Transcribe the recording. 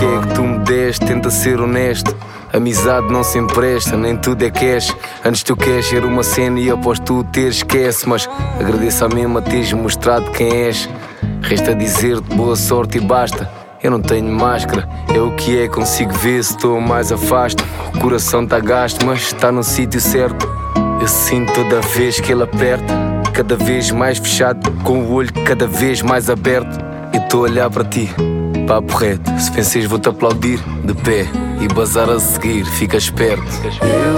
que é que tu me deste, tenta ser honesto. Amizade não se empresta, nem tudo é cash. Antes tu queres ser uma cena e após tu ter esquece. Mas agradeço à mesma teres mostrado quem és. Resta dizer-te boa sorte e basta. Eu não tenho máscara, é o que é, consigo ver se estou mais afasto. O coração tá gasto, mas está no sítio certo. Eu sinto toda vez que ele aperta, cada vez mais fechado, com o olho cada vez mais aberto. Eu estou a olhar para ti, papo reto. Se vences vou-te aplaudir de pé e bazar a seguir, fica esperto.